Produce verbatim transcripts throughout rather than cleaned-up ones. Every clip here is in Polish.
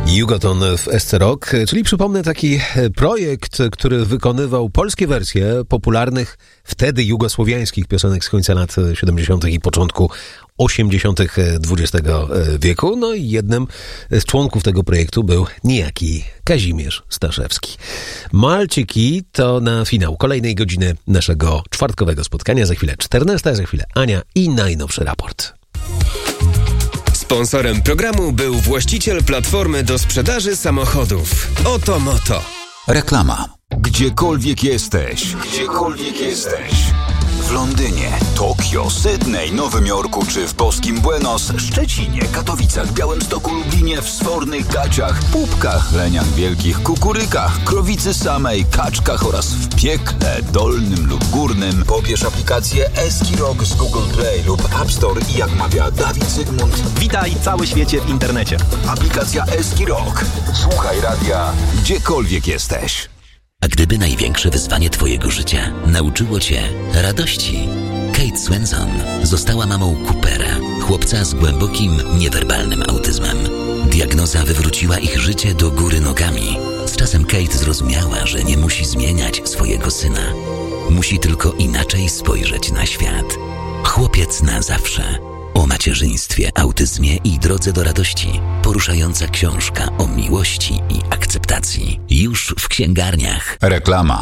Jugoton w S C Rock, czyli przypomnę taki projekt, który wykonywał polskie wersje popularnych wtedy jugosłowiańskich piosenek z końca lat siedemdziesiątych i początku osiemdziesiątych dwudziestego wieku. No i jednym z członków tego projektu był niejaki Kazimierz Staszewski. Malciki to na finał kolejnej godziny naszego czwartkowego spotkania. Za chwilę czternasta, za chwilę Ania i najnowszy raport. Sponsorem programu był właściciel platformy do sprzedaży samochodów Oto Moto. Reklama. Gdziekolwiek jesteś, gdziekolwiek jesteś. W Londynie, Tokio, Sydney, Nowym Jorku czy w boskim Buenos, Szczecinie, Katowicach, Białymstoku, Lublinie, w Sfornych Gaciach, Pupkach, Leniach Wielkich, Kukurykach, Krowicy Samej, Kaczkach oraz w Piekle Dolnym lub Górnym pobierz aplikację Eski Rock z Google Play lub App Store i jak mawia Dawid Zygmunt. Witaj cały świecie w internecie. Aplikacja Eski Rock. Słuchaj radia gdziekolwiek jesteś. A gdyby największe wyzwanie twojego życia nauczyło cię radości? Kate Swenson została mamą Coopera, chłopca z głębokim, niewerbalnym autyzmem. Diagnoza wywróciła ich życie do góry nogami. Z czasem Kate zrozumiała, że nie musi zmieniać swojego syna. Musi tylko inaczej spojrzeć na świat. Chłopiec na zawsze. O macierzyństwie, autyzmie i drodze do radości. Poruszająca książka o miłości i akceptacji. Już w księgarniach. Reklama.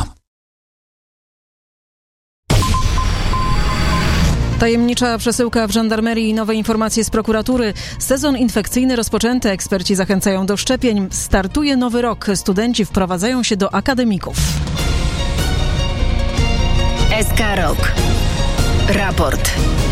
Tajemnicza przesyłka w żandarmerii i nowe informacje z prokuratury. Sezon infekcyjny rozpoczęty. Eksperci zachęcają do szczepień. Startuje nowy rok. Studenci wprowadzają się do akademików. S K Rock. Raport.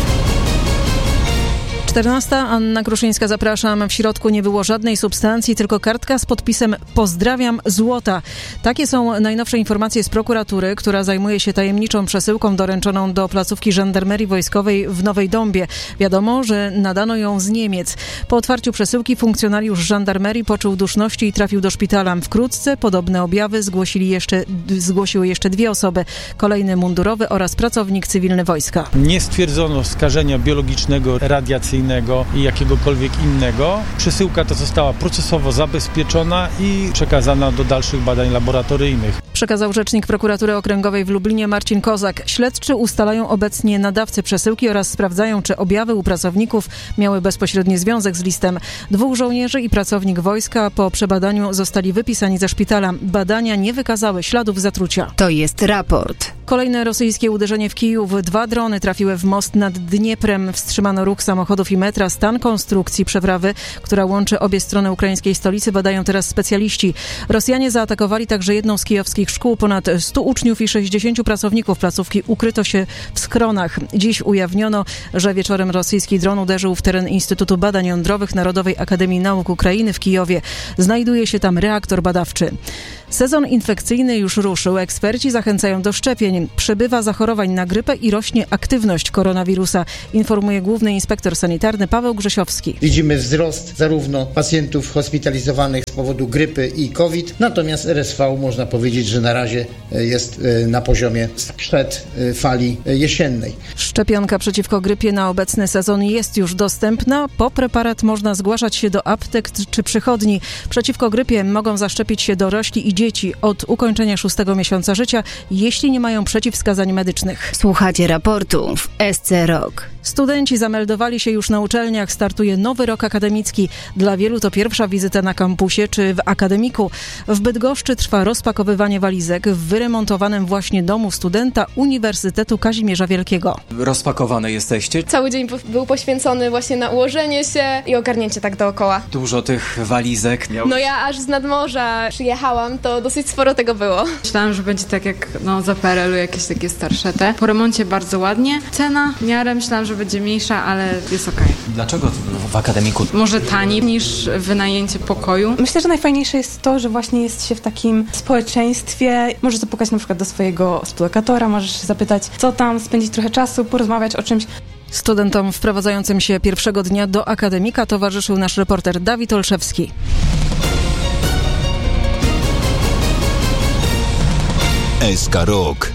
czternasta. Anna Kruszyńska, zapraszam. W środku nie było żadnej substancji, tylko kartka z podpisem „Pozdrawiam, złota”. Takie są najnowsze informacje z prokuratury, która zajmuje się tajemniczą przesyłką doręczoną do placówki żandarmerii wojskowej w Nowej Dąbie. Wiadomo, że nadano ją z Niemiec. Po otwarciu przesyłki funkcjonariusz żandarmerii poczuł duszności i trafił do szpitala. Wkrótce podobne objawy zgłosili jeszcze, zgłosiły jeszcze dwie osoby. Kolejny mundurowy oraz pracownik cywilny wojska. Nie stwierdzono skażenia biologicznego, radiacyjnego i jakiegokolwiek innego. Przesyłka ta została procesowo zabezpieczona i przekazana do dalszych badań laboratoryjnych. Przekazał rzecznik prokuratury okręgowej w Lublinie Marcin Kozak. Śledczy ustalają obecnie nadawcę przesyłki oraz sprawdzają, czy objawy u pracowników miały bezpośredni związek z listem. Dwóch żołnierzy i pracownik wojska po przebadaniu zostali wypisani ze szpitala. Badania nie wykazały śladów zatrucia. To jest raport. Kolejne rosyjskie uderzenie w Kijów. Dwa drony trafiły w most nad Dnieprem. Wstrzymano ruch samochodów i metra. Stan konstrukcji przeprawy, która łączy obie strony ukraińskiej stolicy, badają teraz specjaliści. Rosjanie zaatakowali także jedną z kijowskich szkół. Ponad stu uczniów i sześćdziesięciu pracowników placówki ukryto się w schronach. Dziś ujawniono, że wieczorem rosyjski dron uderzył w teren Instytutu Badań Jądrowych Narodowej Akademii Nauk Ukrainy w Kijowie. Znajduje się tam reaktor badawczy. Sezon infekcyjny już ruszył. Eksperci zachęcają do szczepień. Przybywa zachorowań na grypę i rośnie aktywność koronawirusa, informuje główny inspektor sanitarny Paweł Grzesiowski. Widzimy wzrost zarówno pacjentów hospitalizowanych z powodu grypy i COVID, natomiast R S V można powiedzieć, że na razie jest na poziomie sprzed fali jesiennej. Szczepionka przeciwko grypie na obecny sezon jest już dostępna. Po preparat można zgłaszać się do aptek czy przychodni. Przeciwko grypie mogą zaszczepić się dorośli i dzieci od ukończenia szóstego miesiąca życia, jeśli nie mają przeciwwskazań medycznych. Słuchacie raportu w S C Rock. Studenci zameldowali się już na uczelniach. Startuje nowy rok akademicki. Dla wielu to pierwsza wizyta na kampusie czy w akademiku. W Bydgoszczy trwa rozpakowywanie walizek w wyremontowanym właśnie domu studenta Uniwersytetu Kazimierza Wielkiego. Rozpakowane jesteście? Cały dzień był poświęcony właśnie na ułożenie się i ogarnięcie tak dookoła. Dużo tych walizek. Miał... No ja aż z nadmorza przyjechałam, to dosyć sporo tego było. Myślałam, że będzie tak jak no, za P R L u jakieś takie starsze te. Po remoncie bardzo ładnie. Cena w miarę myślałam, że będzie mniejsza, ale jest okej. Dlaczego w akademiku? Może taniej niż wynajęcie pokoju. Myślę, że najfajniejsze jest to, że właśnie jest się w takim społeczeństwie. Możesz zapukać na przykład do swojego współlokatora, możesz zapytać, co tam, spędzić trochę czasu, porozmawiać o czymś. Studentom wprowadzającym się pierwszego dnia do akademika towarzyszył nasz reporter Dawid Olszewski. S K Rock.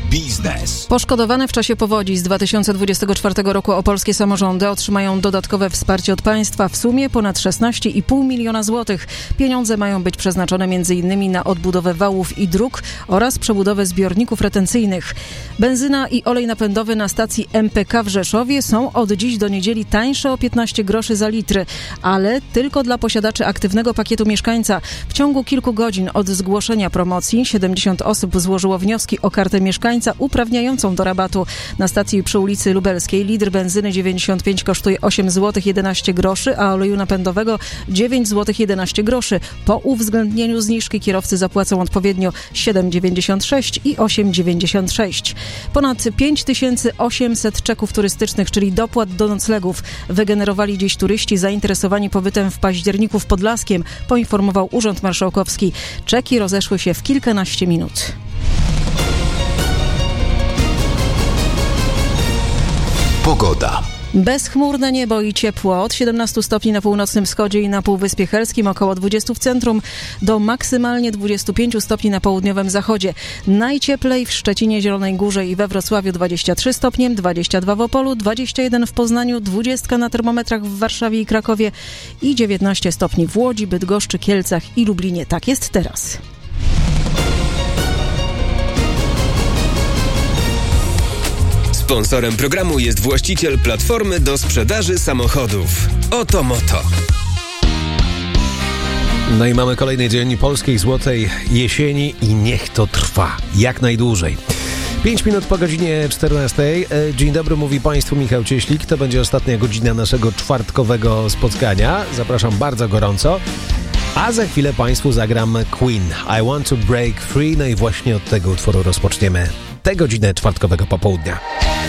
biznes. Poszkodowane w czasie powodzi z dwa tysiące dwudziestego czwartego roku opolskie samorządy otrzymają dodatkowe wsparcie od państwa w sumie ponad szesnaście i pół miliona złotych. Pieniądze mają być przeznaczone między innymi na odbudowę wałów i dróg oraz przebudowę zbiorników retencyjnych. Benzyna i olej napędowy na stacji M P K w Rzeszowie są od dziś do niedzieli tańsze o piętnaście groszy za litr, ale tylko dla posiadaczy aktywnego pakietu mieszkańca. W ciągu kilku godzin od zgłoszenia promocji siedemdziesiąt osób złożyło wnioski o kartę mieszkańca uprawniającą do rabatu. Na stacji przy ulicy Lubelskiej litr benzyny dziewięćdziesiąt pięć kosztuje osiem złotych jedenaście groszy, a oleju napędowego dziewięć złotych jedenaście groszy. Po uwzględnieniu zniżki kierowcy zapłacą odpowiednio siedem dziewięćdziesiąt sześć i osiem dziewięćdziesiąt sześć. Ponad pięć tysięcy osiemset czeków turystycznych, czyli dopłat do noclegów, wygenerowali dziś turyści zainteresowani pobytem w październiku w Podlaskiem, poinformował Urząd Marszałkowski. Czeki rozeszły się w kilkanaście minut. Pogoda. Bezchmurne niebo i ciepło. Od siedemnastu stopni na północnym wschodzie i na Półwyspie Helskim, około dwudziestu w centrum, do maksymalnie dwudziestu pięciu stopni na południowym zachodzie. Najcieplej w Szczecinie, Zielonej Górze i we Wrocławiu dwadzieścia trzy stopnie, dwadzieścia dwa w Opolu, dwadzieścia jeden w Poznaniu, dwadzieścia na termometrach w Warszawie i Krakowie i dziewiętnaście stopni w Łodzi, Bydgoszczy, Kielcach i Lublinie. Tak jest teraz. Sponsorem programu jest właściciel platformy do sprzedaży samochodów. Oto Moto. No i mamy kolejny dzień polskiej złotej jesieni i niech to trwa jak najdłużej. Pięć minut po godzinie czternastej. Dzień dobry, mówi Państwu Michał Cieślik. To będzie ostatnia godzina naszego czwartkowego spotkania. Zapraszam bardzo gorąco. A za chwilę Państwu zagram Queen. I want to break free. No i właśnie od tego utworu rozpoczniemy tę godzinę czwartkowego popołudnia.